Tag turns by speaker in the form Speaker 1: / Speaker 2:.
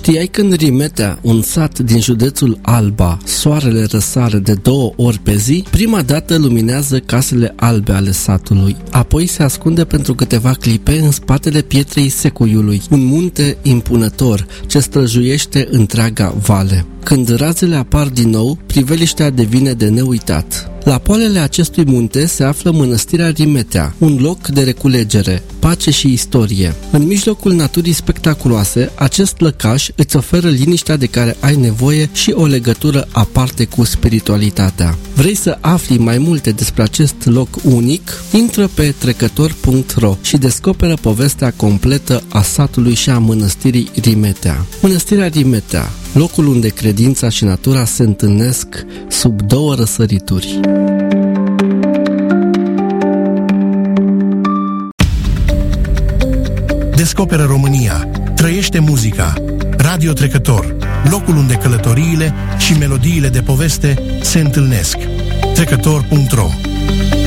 Speaker 1: Știai că în Rimetea, un sat din județul Alba, soarele răsare de 2 ori pe zi? Prima dată luminează casele albe ale satului, apoi se ascunde pentru câteva clipe în spatele pietrei Secuiului, un munte impunător ce străjuiește întreaga vale. Când razele apar din nou, priveliștea devine de neuitat. La poalele acestui munte se află mănăstirea Rimetea, un loc de reculegere, pace și istorie. În mijlocul naturii spectaculoase, acest lăcaș îți oferă liniștea de care ai nevoie și o legătură aparte cu spiritualitatea. Vrei să afli mai multe despre acest loc unic? Intră pe trecător.ro și descoperă povestea completă a satului și a mănăstirii Rimetea. Mănăstirea Rimetea, locul unde credința și natura se întâlnesc sub 2 răsărituri.
Speaker 2: Descoperă România, trăiește muzica. Radio Trecător, locul unde călătoriile și melodiile de poveste se întâlnesc. Trecător.ro